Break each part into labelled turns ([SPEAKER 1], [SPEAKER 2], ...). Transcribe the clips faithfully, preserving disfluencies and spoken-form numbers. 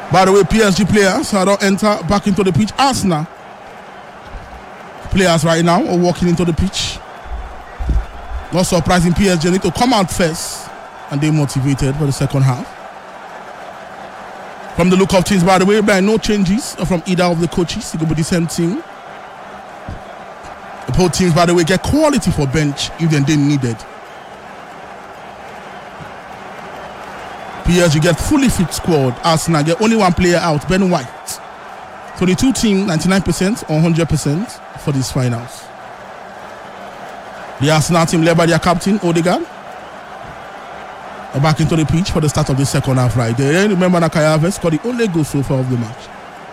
[SPEAKER 1] By the way, P S G players uh, don't enter back into the pitch. Arsenal players right now are walking into the pitch. Not surprising, P S G need to come out first and they motivated for the second half. From the look of things, by the way, there are no changes from either of the coaches. It will be the same team. Both teams, by the way, get quality for bench if they didn't need it. P S G get fully fit squad. Arsenal get only one player out, Ben White. So the two teams, ninety-nine percent or one hundred percent for these finals. The Arsenal team led by their captain, Odegaard, are back into the pitch for the start of the second half right there. Remember that Kai Havertz scored the only goal so far of the match.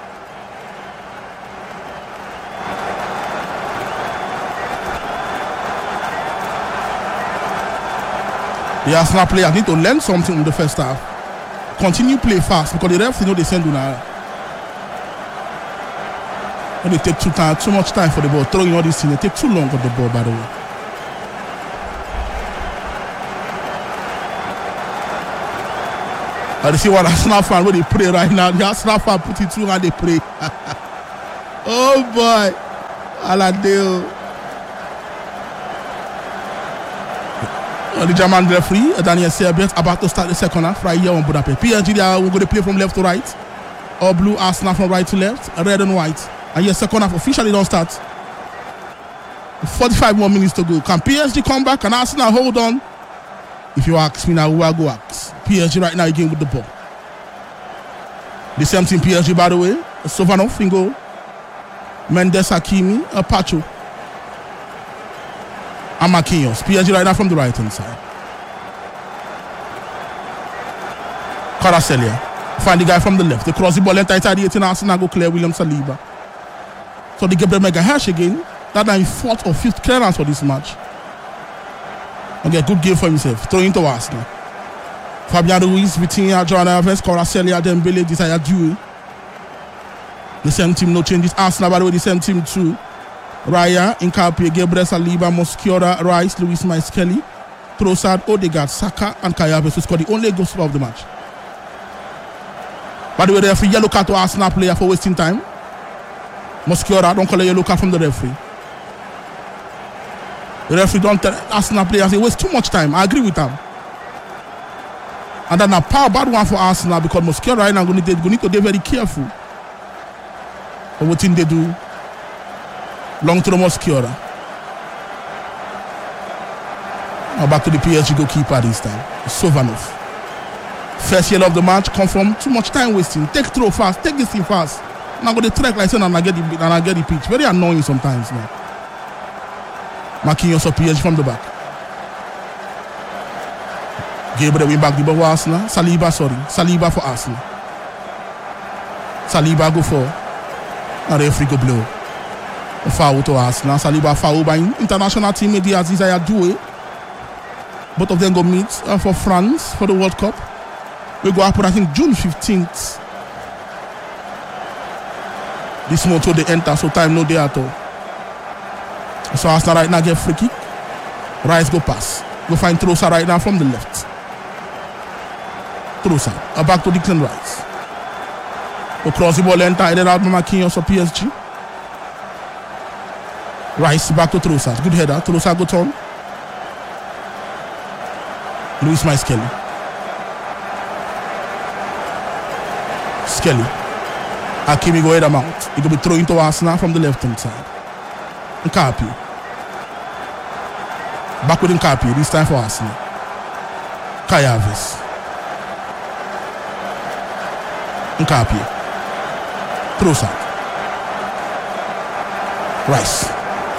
[SPEAKER 1] The Arsenal players need to learn something in the first half. Continue play fast because the refs, you know, they send Unara. When they take too, time, too much time for the ball, throwing all these things, they take too long on the ball, by the way. I see what Arsenal fan when they pray right now. The Arsenal fan put it through and they pray. Oh boy, Aladeo. The German referee, Daniel Serbiet, about to start the second half right here on Budapest. P S G, they are going to play from left to right. All blue, Arsenal from right to left, red and white. And your second half officially don't start. forty-five more minutes to go. Can P S G come back? Can Arsenal hold on? If you ask me now, who I go ask? P S G right now again with the ball. The same team P S G, by the way. Sovanov in goal. Mendes, Hakimi, Pacho. And Marquinhos. P S G right now from the right hand side. Kvaratskhelia. Find the guy from the left. They cross the ball enter inside the eighteen. Arsenal go clear William Saliba. So they give them Mega Hash again. That is fourth or fifth clearance for this match. Okay, good game for himself. Throw into Arsenal. Fabian Ruiz, Vitinha, João Neves, Kvaratskhelia, Dembele, Desire Due. The same team, no changes. Arsenal, by the way, the same team too. Raya, Nkapie, Gabriel Saliba, Mosquera, Rice, Luis Maiskelly, Trossard, Odegaard, Saka, and Kai Havertz who scored the only goal of the match. By the way, the referee yellow card to Arsenal player for wasting time. Mosquera, don't call a yellow card from the referee. The referee don't tell Arsenal players they waste too much time. I agree with them. And then a power bad one for Arsenal because Mosquera right now going to need to be very careful of what thing they do. Long to the Mosquera. Now back to the P S G goalkeeper this time. Sovanov. First yellow of the match come from too much time wasting. Take throw fast. Take this thing fast. Now go the track like saying and I get the and I get the pitch. Very annoying sometimes now. Marquinhos of P S G from the back. Gabriel win back the ball for Arsenal. Saliba, sorry. Saliba for Arsenal. Saliba go for. And the referee go blow. A foul to Arsenal. Saliba foul by international teammate Desire Due. Both of them go meet uh, for France for the World Cup. We go happen I think June fifteenth. This month so they enter, so time no day at all. So Arsenal right now get free kick. Rice go pass. Go find Trossard right now from the left. Trossard. Uh, back to Declan Rice. Go cross the ball enter. And then out Marquinhos for P S G. Rice back to Trossard. Good header. Trossard go turn. Luis Maiskelly. Skelly. Hakimi go head him out. He will be thrown into Arsenal from the left hand side. Nkapie. Back with Nkapie. This time for Arsenal. Kai Havertz. Nkapie. Trossard. Rice.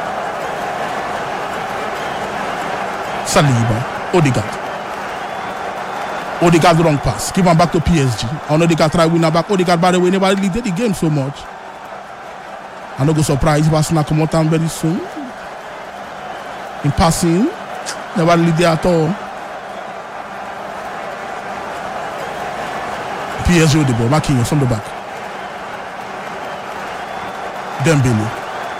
[SPEAKER 1] Saliba. Odegaard. Odegaard the wrong pass. Give him back to P S G. And Odegaard try winner back. Odegaard by the way never really did the game so much. I'm not go surprise if Arsenal come out and very soon. In passing, never really did at all. P S G with the ball. Marquinhos from the back. Dembele.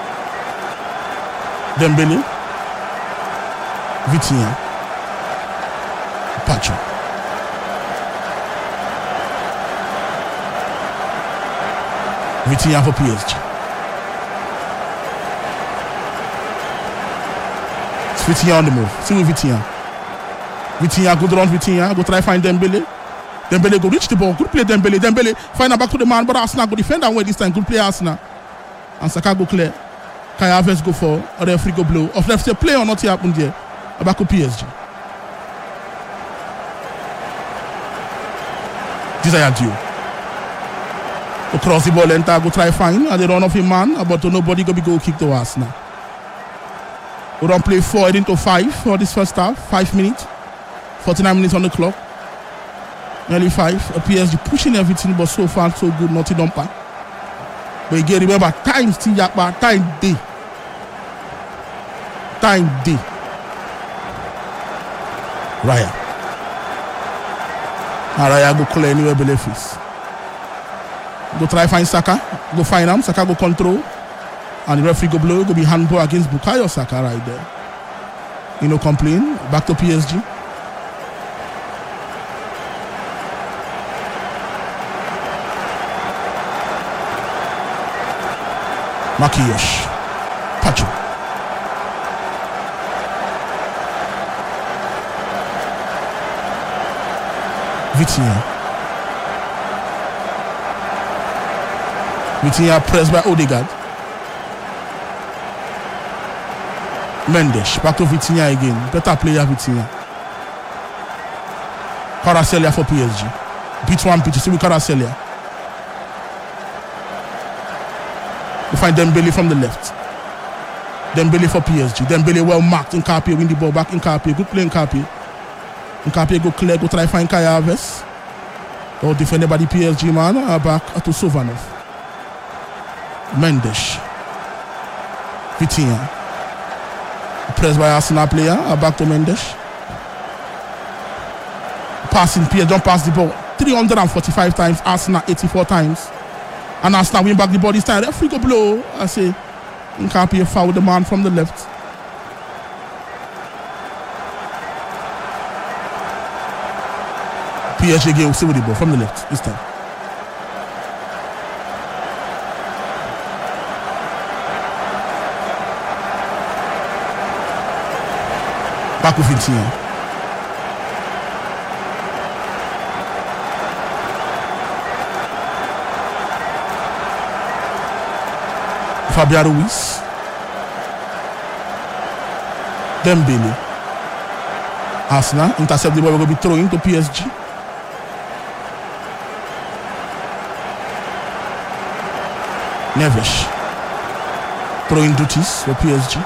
[SPEAKER 1] Dembele. Vitinha. Pacho. Vitinha for P S G. It's Vitinha on the move. See with Vitinha. Vitinha, good run, Vitinha. Go try find Dembele. Dembele go reach the ball. Good play, Dembele. Dembele find her back to the man, but Arsenal go defend that way this time. Good play, Arsenal. And Saka go clear. Kai Havertz go for a referee go blow. Of left say play or not happened there. Back to P S G. Desire due. Go cross the ball, enter, go try find. And they run off him man, but nobody go be go kick to Arsenal. We don't play four into five for this first half. Five minutes. forty-nine minutes on the clock. Nearly five. A P S G pushing everything, but so far so good, nothing dumper. But again, remember, time still yakba, time day. Time day. Raya. And Raya go clear anywhere Belefice. Go try find Saka. Go find him. Saka go control. And the referee go blow. Go be handball against Bukayo Saka right there. You know, complain. Back to P S G. Marquinhos. Pacho. Vitinha. Vitinha pressed by Odegaard. Mendes. Back to Vitinha again. Better player Vitinha. Kvaratskhelia for P S G. Beat one beat. You see with Kvaratskhelia. You find Dembele from the left. Dembele for P S G. Dembele well marked. Nkapie win the ball back. Nkapie. Good play Nkapie. Nkapie go clear. Go try find Kai Havertz. Or defended by the P S G man. Uh, back to Sovanov. Mendes. Vitinha. Pressed by Arsenal player. Uh, back to Mendes. Passing P S G. Don't pass the ball. three hundred forty-five times. Arsenal eighty-four times. And Arsenal win back the ball this time. Referee go blow. I say, Nkapie foul the man from the left. P S G again will see with the ball from the left this time. Back with Vitinha. Fabian Ruiz. Dembele. Arsenal intercept the ball. We're going to be throwing to P S G. Neves. Throwing duties for P S G.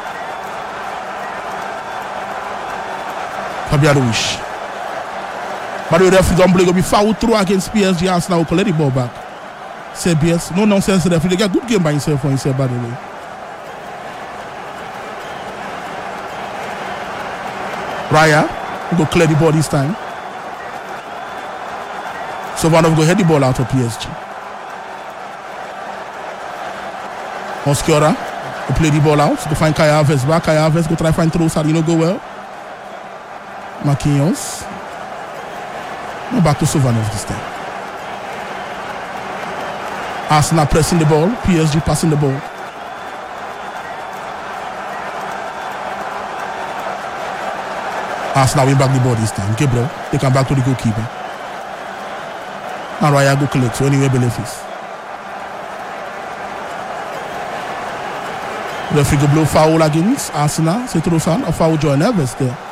[SPEAKER 1] Fabian Ruiz. But the referee don't play. Going to be foul through against P S G. Arsenal will collect the ball back. Say B S, no nonsense referee. They get good game by himself for himself, by the way. Raya will go clear the ball this time. So one of go head the ball out of P S G. Mosquera will play the ball out. Go find Kai Havertz back. Kai Havertz go try find Trossard. You know go well. Marquinhos. No, back to Sovanov this time. Arsenal pressing the ball, P S G passing the ball. Arsenal win back the ball this time. Gabriel, they come back to the goalkeeper. And Raya go collect, so anyway, Belefice. Referee go blow foul against Arsenal. Say Trossard, a foul Joe Neves there.